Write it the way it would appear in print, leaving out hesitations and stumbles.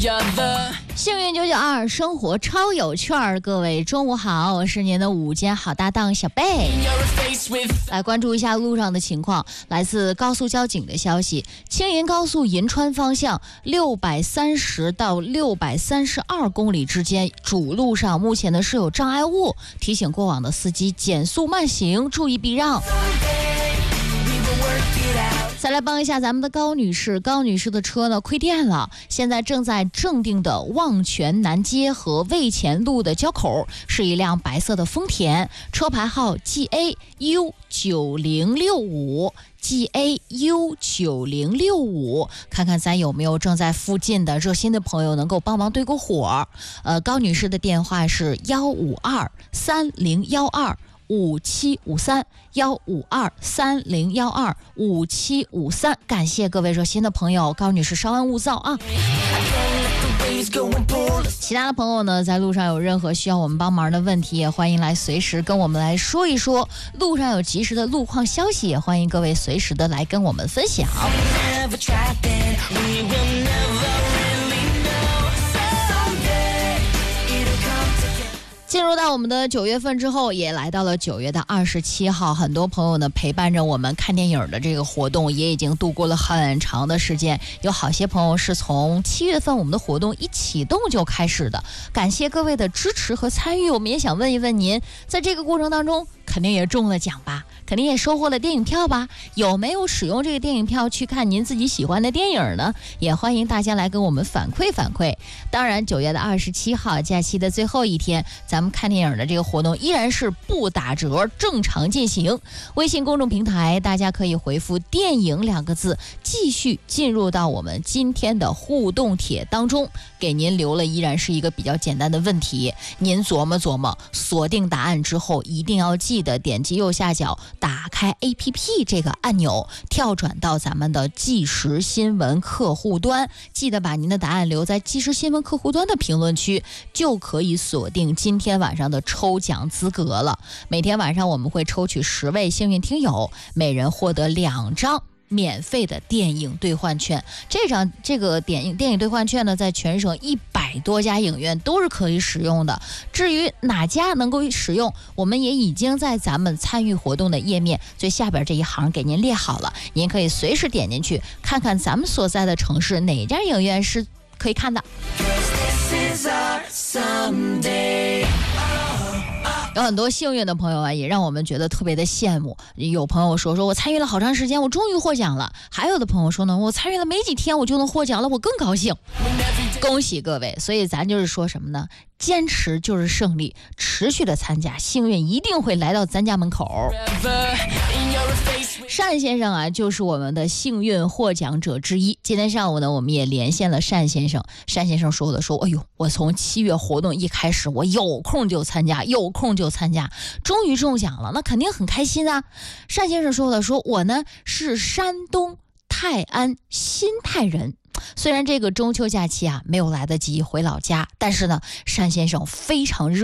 幸运992，生活超有趣儿。各位中午好，我是您的午间好搭档小贝。来关注一下路上的情况。来自高速交警的消息，青银高速银川方向630到632公里之间主路上目前呢是有障碍物，提醒过往的司机减速慢行，注意避让。再来帮一下咱们的高女士，高女士的车呢亏电了，现在正在正定的望泉南街和魏前路的交口，是一辆白色的丰田，车牌号 GAU9065。GAU9065，看看咱有没有正在附近的热心的朋友能够帮忙对个火。高女士的电话是15230125753，15230125753，感谢各位热心的朋友，高女士稍安勿躁啊。其他的朋友呢，在路上有任何需要我们帮忙的问题，也欢迎来随时跟我们来说一说。路上有及时的路况消息，也欢迎各位随时的来跟我们分享。进入到我们的9月份之后，也来到了9月的27号，很多朋友呢陪伴着我们看电影的这个活动也已经度过了很长的时间，有好些朋友是从7月份我们的活动一启动就开始的，感谢各位的支持和参与。我们也想问一问您，在这个过程当中肯定也中了奖吧，肯定也收获了电影票吧，有没有使用这个电影票去看您自己喜欢的电影呢？也欢迎大家来跟我们反馈反馈。当然9月的27号假期的最后一天，咱们看电影的这个活动依然是不打折，正常进行。微信公众平台大家可以回复电影2个字，继续进入到我们今天的互动帖当中，给您留了依然是一个比较简单的问题，您琢磨琢磨，锁定答案之后一定要记得点击右下角打开 APP 这个按钮，跳转到咱们的即时新闻客户端，记得把您的答案留在即时新闻客户端的评论区，就可以锁定今天晚上的抽奖资格了。每天晚上我们会抽取10位幸运听友，每人获得2张免费的电影兑换券。这个电影兑换券呢，在全省100多家影院都是可以使用的。至于哪家能够使用，我们也已经在咱们参与活动的页面最下边这一行给您列好了，您可以随时点进去看看咱们所在的城市哪家影院是可以看的。有很多幸运的朋友啊，也让我们觉得特别的羡慕。有朋友说我参与了好长时间，我终于获奖了。还有的朋友说呢，我参与了没几天我就能获奖了，我更高兴。恭喜各位！所以咱就是说什么呢？坚持就是胜利，持续的参加，幸运一定会来到咱家门口。单先生啊，就是我们的幸运获奖者之一。今天上午呢，我们也连线了单先生。单先生说哎呦，我从7月活动一开始，我有空就参加，终于中奖了，那肯定很开心啊。单先生说我呢是山东泰安新泰人。虽然这个中秋假期啊没有来得及回老家，但是呢，单先生非常热